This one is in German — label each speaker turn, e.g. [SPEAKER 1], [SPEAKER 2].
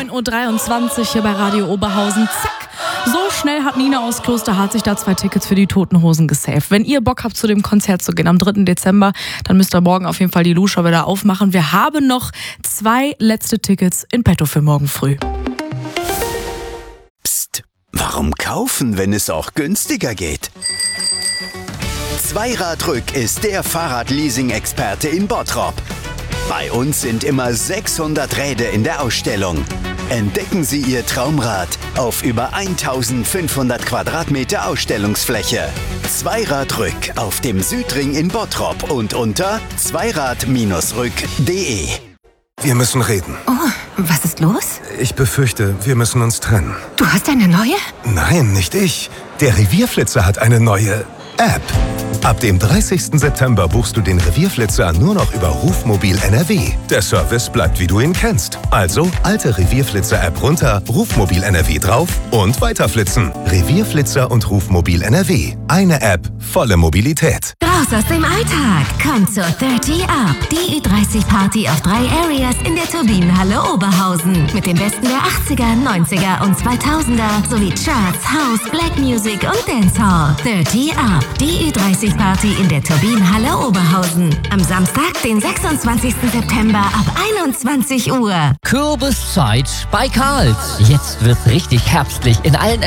[SPEAKER 1] 9:23 Uhr hier bei Radio Oberhausen. Zack! So schnell hat Nina aus Klosterhardt sich da 2 Tickets für die Toten Hosen gesaved. Wenn ihr Bock habt, zu dem Konzert zu gehen am 3. Dezember, dann müsst ihr morgen auf jeden Fall die Luscher wieder aufmachen. Wir haben noch 2 letzte Tickets in petto für morgen früh.
[SPEAKER 2] Psst, warum kaufen, wenn es auch günstiger geht? Zweiradrück ist der Fahrradleasing-Experte in Bottrop. Bei uns sind immer 600 Räder in der Ausstellung. Entdecken Sie Ihr Traumrad auf über 1500 Quadratmeter Ausstellungsfläche. Zweiradrück auf dem Südring in Bottrop und unter zweirad-rück.de.
[SPEAKER 3] Wir müssen reden.
[SPEAKER 4] Oh, was ist los?
[SPEAKER 3] Ich befürchte, wir müssen uns trennen.
[SPEAKER 4] Du hast eine neue?
[SPEAKER 3] Nein, nicht ich. Der Revierflitzer hat eine neue App. Ab dem 30. September buchst du den Revierflitzer nur noch über Rufmobil NRW. Der Service bleibt, wie du ihn kennst. Also alte Revierflitzer-App runter, Rufmobil NRW drauf und weiterflitzen. Revierflitzer und Rufmobil NRW. Eine App, volle Mobilität.
[SPEAKER 4] Raus aus dem Alltag. Komm zur 30 Up. Die Ü30-Party auf 3 Areas in der Turbinenhalle Oberhausen. Mit dem Besten der 80er, 90er und 2000er sowie Charts, House, Black Music und Dancehall. 30 Up. Die Ü30-Party in der Turbinenhalle Oberhausen. Am Samstag, den 26. September ab 21 Uhr.
[SPEAKER 5] Kürbiszeit bei Karls. Jetzt wird's richtig herbstlich in allen